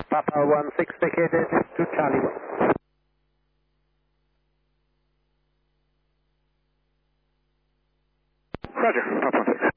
Papa 16 vacated to Charlie 1. Roger, Papa 16.